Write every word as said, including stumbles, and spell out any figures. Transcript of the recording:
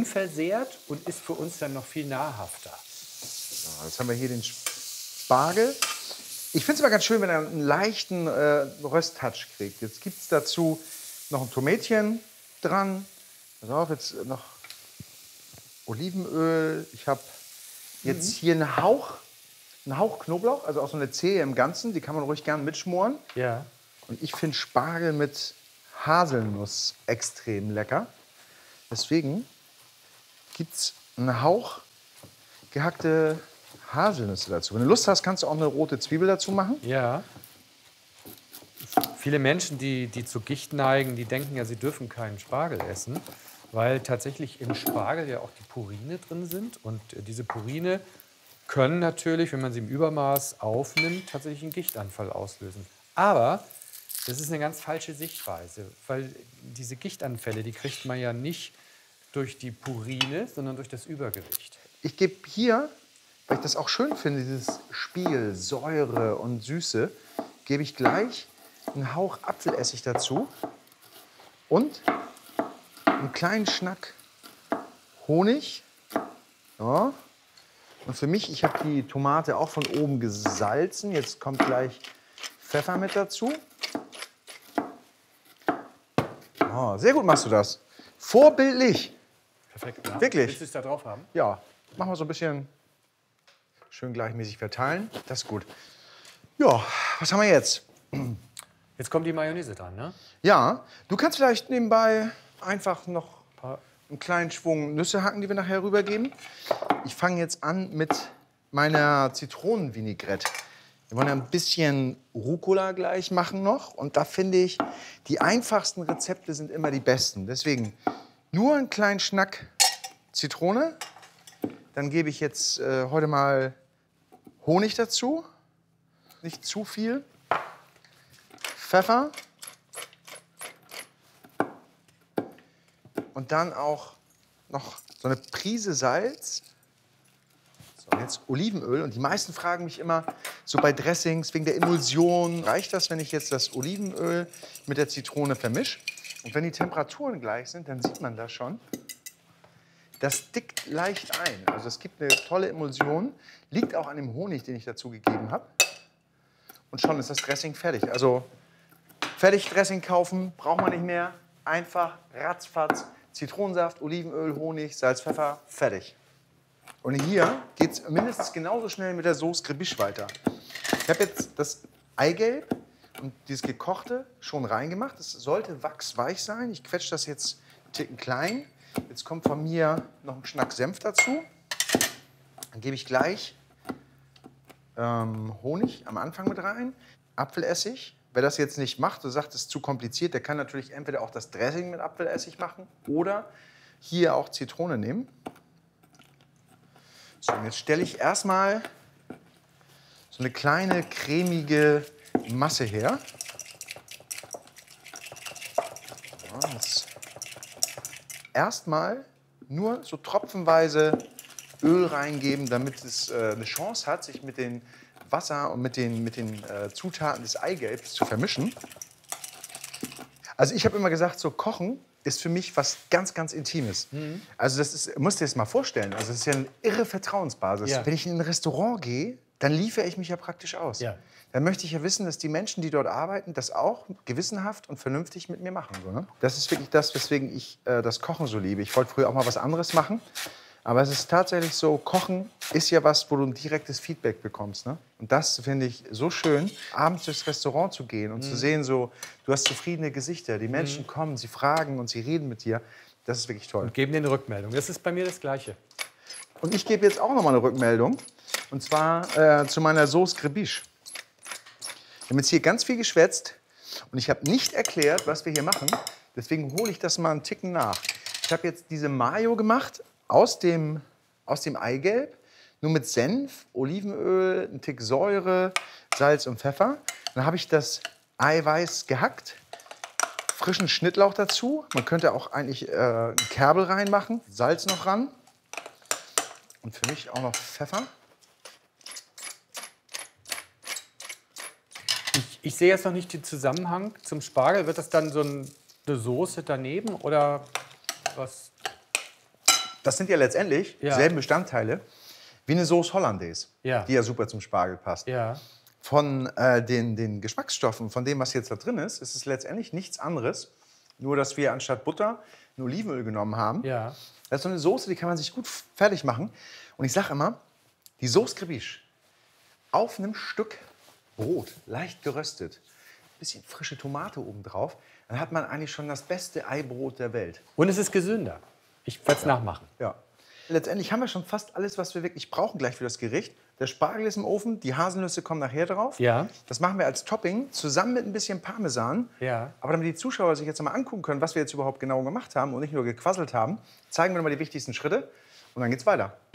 unversehrt und ist für uns dann noch viel nahrhafter. So, jetzt haben wir hier den Spargel. Ich finde es immer ganz schön, wenn er einen leichten äh, Rösttouch kriegt. Jetzt gibt es dazu noch ein Tomätchen dran. Pass auf, jetzt noch Olivenöl. Ich habe jetzt mhm. hier einen Hauch, einen Hauch Knoblauch, also auch so eine Zehe im Ganzen. Die kann man ruhig gern mitschmoren. Ja. Und ich finde Spargel mit Haselnuss extrem lecker. Deswegen gibt es einen Hauch gehackte Haselnüsse dazu. Wenn du Lust hast, kannst du auch eine rote Zwiebel dazu machen. Ja. Viele Menschen, die, die zu Gicht neigen, die denken ja, sie dürfen keinen Spargel essen, weil tatsächlich im Spargel ja auch die Purine drin sind. Und diese Purine können natürlich, wenn man sie im Übermaß aufnimmt, tatsächlich einen Gichtanfall auslösen. Aber das ist eine ganz falsche Sichtweise, weil diese Gichtanfälle, die kriegt man ja nicht durch die Purine, sondern durch das Übergewicht. Ich gebe hier, weil ich das auch schön finde, dieses Spiel, Säure und Süße, gebe ich gleich einen Hauch Apfelessig dazu und einen kleinen Schnack Honig. Ja. Und für mich, ich habe die Tomate auch von oben gesalzen. Jetzt kommt gleich Pfeffer mit dazu. Oh, sehr gut machst du das. Vorbildlich. Perfekt. Ja. Wirklich. Willst du es da drauf haben? Ja, machen wir so ein bisschen schön gleichmäßig verteilen. Das ist gut. Ja, was haben wir jetzt? Jetzt kommt die Mayonnaise dran, ne? Ja, du kannst vielleicht nebenbei einfach noch einen kleinen Schwung Nüsse hacken, die wir nachher rübergeben. Ich fange jetzt an mit meiner Zitronenvinaigrette. Wir wollen ein bisschen Rucola gleich machen noch. Und da finde ich, die einfachsten Rezepte sind immer die besten. Deswegen nur einen kleinen Schnack Zitrone. Dann gebe ich jetzt äh, heute mal Honig dazu. Nicht zu viel. Pfeffer. Und dann auch noch so eine Prise Salz. So, jetzt Olivenöl. Und die meisten fragen mich immer, so bei Dressings, wegen der Emulsion, reicht das, wenn ich jetzt das Olivenöl mit der Zitrone vermische? Und wenn die Temperaturen gleich sind, dann sieht man das schon. Das dickt leicht ein. Also es gibt eine tolle Emulsion. Liegt auch an dem Honig, den ich dazu gegeben habe. Und schon ist das Dressing fertig. Also fertig Dressing kaufen, braucht man nicht mehr. Einfach, ratzfatz, Zitronensaft, Olivenöl, Honig, Salz, Pfeffer, fertig. Und hier geht es mindestens genauso schnell mit der Sauce Gribiche weiter. Ich habe jetzt das Eigelb und dieses gekochte schon reingemacht. Es sollte wachsweich sein. Ich quetsche das jetzt einen Ticken klein. Jetzt kommt von mir noch ein Schnack Senf dazu. Dann gebe ich gleich ähm, Honig am Anfang mit rein, Apfelessig. Wer das jetzt nicht macht, du sagst, es ist zu kompliziert, der kann natürlich entweder auch das Dressing mit Apfelessig machen oder hier auch Zitrone nehmen. So, und jetzt stelle ich erstmal so eine kleine cremige Masse her. Ja, erstmal nur so tropfenweise Öl reingeben, damit es äh, eine Chance hat, sich mit dem Wasser und mit den, mit den äh, Zutaten des Eigelbs zu vermischen. Also ich habe immer gesagt, so Kochen ist für mich was ganz, ganz Intimes. Mhm. Also das ist, musst du dir das mal vorstellen, also das ist ja eine irre Vertrauensbasis. Ja. Wenn ich in ein Restaurant gehe, dann liefere ich mich ja praktisch aus. Ja. Dann möchte ich ja wissen, dass die Menschen, die dort arbeiten, das auch gewissenhaft und vernünftig mit mir machen. So, ne? Das ist wirklich das, weswegen ich äh, das Kochen so liebe. Ich wollte früher auch mal was anderes machen. Aber es ist tatsächlich so, Kochen ist ja was, wo du ein direktes Feedback bekommst. Ne? Und das finde ich so schön, abends durchs Restaurant zu gehen und mhm. zu sehen, so, du hast zufriedene Gesichter, die Menschen mhm. kommen, sie fragen und sie reden mit dir. Das ist wirklich toll. Und geben dir eine Rückmeldung. Das ist bei mir das Gleiche. Und ich gebe jetzt auch noch mal eine Rückmeldung. Und zwar äh, zu meiner Sauce Gribiche. Wir haben jetzt hier ganz viel geschwätzt und ich habe nicht erklärt, was wir hier machen. Deswegen hole ich das mal einen Ticken nach. Ich habe jetzt diese Mayo gemacht aus dem, aus dem Eigelb, nur mit Senf, Olivenöl, ein Tick Säure, Salz und Pfeffer. Dann habe ich das Eiweiß gehackt, frischen Schnittlauch dazu. Man könnte auch eigentlich äh, einen Kerbel reinmachen, Salz noch ran und für mich auch noch Pfeffer. Ich, ich sehe jetzt noch nicht den Zusammenhang zum Spargel. Wird das dann so ein, eine Soße daneben oder was? Das sind ja letztendlich Ja. dieselben Bestandteile wie eine Sauce Hollandaise, Ja. die ja super zum Spargel passt. Ja. Von äh, den, den Geschmacksstoffen, von dem, was jetzt da drin ist, ist es letztendlich nichts anderes, nur dass wir anstatt Butter ein Olivenöl genommen haben. Ja. Das ist so eine Soße, die kann man sich gut fertig machen. Und ich sage immer, die Sauce Crébiche auf einem Stück Brot, leicht geröstet, bisschen frische Tomate obendrauf, dann hat man eigentlich schon das beste Eibrot der Welt. Und es ist gesünder. Ich werde es nachmachen. Ja. Letztendlich haben wir schon fast alles, was wir wirklich brauchen gleich für das Gericht. Der Spargel ist im Ofen, die Haselnüsse kommen nachher drauf. Ja. Das machen wir als Topping zusammen mit ein bisschen Parmesan. Ja. Aber damit die Zuschauer sich jetzt mal angucken können, was wir jetzt überhaupt genau gemacht haben und nicht nur gequasselt haben, zeigen wir noch mal die wichtigsten Schritte und dann geht's weiter.